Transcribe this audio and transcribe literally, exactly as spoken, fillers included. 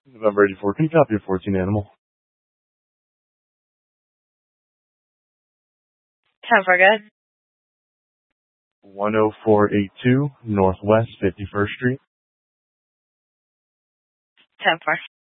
November eighty-four, can you copy a fourteen animal? ten for good. one oh four eight two Northwest fifty-first Street. ten for.